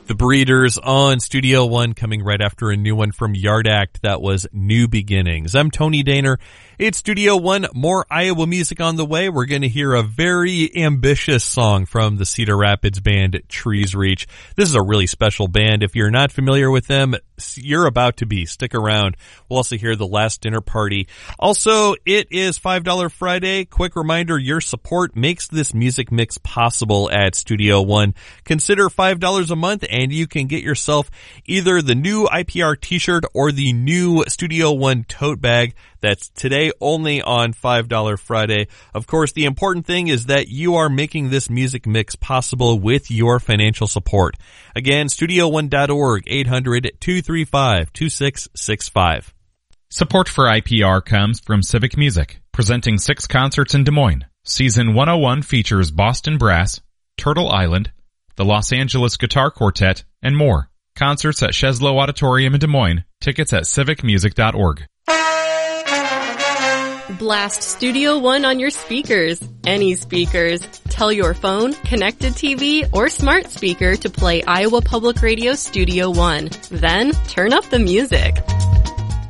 The Breeders on Studio One, coming right after a new one from Yard Act. That was New Beginnings. I'm Tony Daner. It's Studio One, more Iowa music on the way. We're going to hear a very ambitious song from the Cedar Rapids band Trees Reach. This is a really special band. If you're not familiar with them, you're about to be. Stick around. We'll also hear The Last Dinner Party. Also, it is $5 Friday. Quick reminder, your support makes this music mix possible at Studio One. Consider $5 a month and you can get yourself either the new IPR t-shirt or the new Studio One tote bag. That's today only on $5 Friday. Of course, the important thing is that you are making this music mix possible with your financial support. Again, StudioOne.org, 800-235-2665. Support for IPR comes from Civic Music, presenting 6 concerts in Des Moines. Season 101 features Boston Brass, Turtle Island, the Los Angeles Guitar Quartet, and more. Concerts at Sheslow Auditorium in Des Moines. Tickets at civicmusic.org. Blast Studio One on your speakers. Any speakers. Tell your phone, connected TV, or smart speaker to play Iowa Public Radio Studio One. Then, turn up the music.